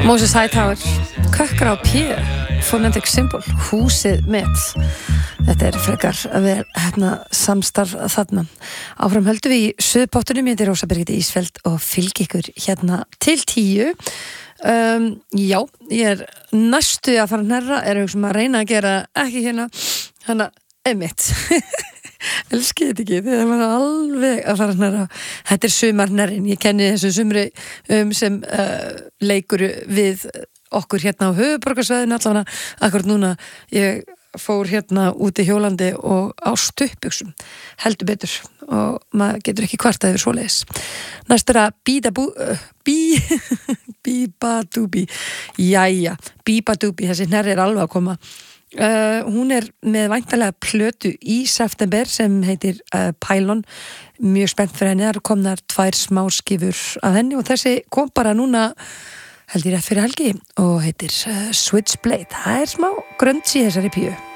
Moses Hightower, Kökkar á P, Phonetic Symbol, Húsið mitt. Þetta frekar að vera samstarf þarna. Áfram höldum við í suðupottunum, ég heiti Rósa Birgitta Ísfeld og fylgi ykkur hérna til 10. Já, ég næstu að fara hnerra, að reyna að gera ekki hérna, hana einmitt. Elskið þetta ekki, það var alveg að fara hnerra. Þetta sumarhnerrin, ég kenni þessu sumri sem leikur við okkur hérna á höfuðborgarsvæðinu allavega akkurat núna. Ég fór hérna úti hjólandi og á stuttbuxum, heldur betur, og maður getur ekki kvartað yfir svoleiðis. Næst að Bíbadúbí. Jæja, Bíbadúbí, þessi hnerri alveg að koma. Hún með væntanlega plötu í september sem heitir Pylon. Mjög spennt fyrir henni, það eru komnar 2 smáskifur af henni og þessi kom bara núna held ég rétt fyrir helgi og heitir Switchblade. Það smá grönns í þessari píu.